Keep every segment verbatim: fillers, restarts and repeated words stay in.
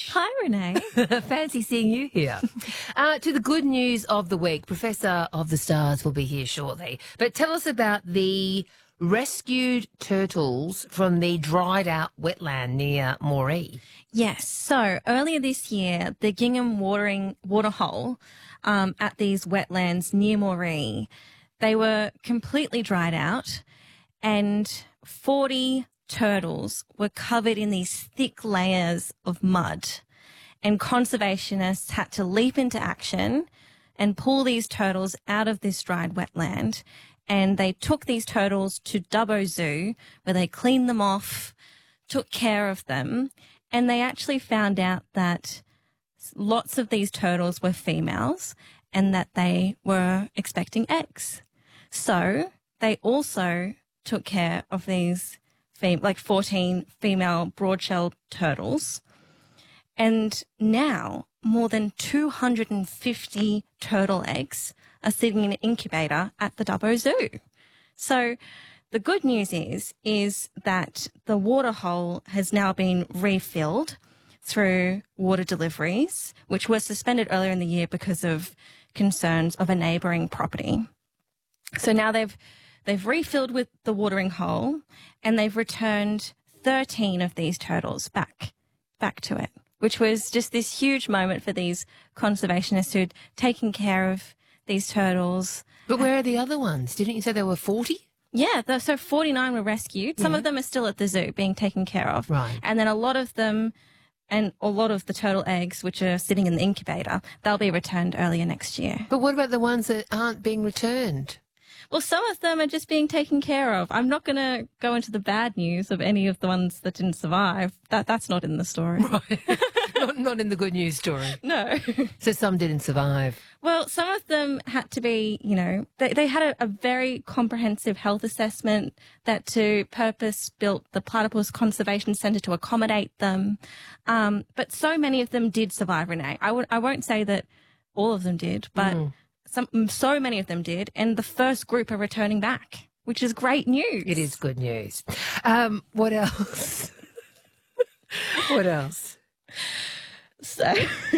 Hi, Renee. Fancy seeing you here. Uh, to the good news of the week, Professor of the Stars will be here shortly. But tell us about the rescued turtles from the dried out wetland near Moree. Yes. So earlier this year, the Gingham watering waterhole um, at these wetlands near Moree, they were completely dried out, and forty turtles were covered in these thick layers of mud. And conservationists had to leap into action and pull these turtles out of this dried wetland. And they took these turtles to Dubbo Zoo, where they cleaned them off, took care of them, and they actually found out that lots of these turtles were females and that they were expecting eggs. So they also took care of these fem- like fourteen female broad-shelled turtles. And now more than two hundred fifty turtle eggs are sitting in an incubator at the Dubbo Zoo. So the good news is, is that the water hole has now been refilled through water deliveries, which were suspended earlier in the year because of concerns of a neighbouring property. So now they've they've refilled with the watering hole, and they've returned thirteen of these turtles back back to it, which was just this huge moment for these conservationists who'd taken care of these turtles. But where are the other ones? Didn't you say there were forty? Yeah, the, so forty-nine were rescued. Some Yeah. of them are still at the zoo being taken care of. Right. And then a lot of them, and a lot of the turtle eggs, which are sitting in the incubator, they'll be returned earlier next year. But what about the ones that aren't being returned? Well, some of them are just being taken care of. I'm not going to go into the bad news of any of the ones that didn't survive. That That's not in the story. Right. not, not in the good news story. No. So some didn't survive. Well, some of them had to be, you know, they, they had a, a very comprehensive health assessment that to purpose built the Platypus Conservation Centre to accommodate them. Um, but so many of them did survive, Renee. I, would, I won't say that all of them did, but Mm. some, so many of them did. And the first group are returning back, which is great news. It is good news. Um, what else? What else? So,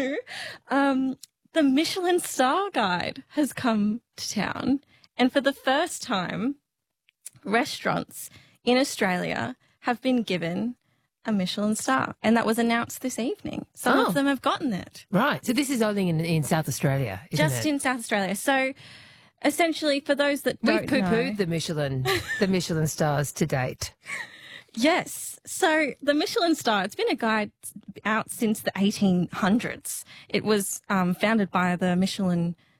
um, the Michelin Star Guide has come to town, and for the first time, restaurants in Australia have been given a Michelin star, and that was announced this evening. Some Oh. of them have gotten it. Right. So this is only in, in South Australia, isn't Just it? in South Australia. So, essentially, for those that We've don't know, poo-pooed the Michelin, the Michelin stars to date. yes. So the Michelin star, it's been a guide out since the eighteen hundreds. It was um, founded by the Michelin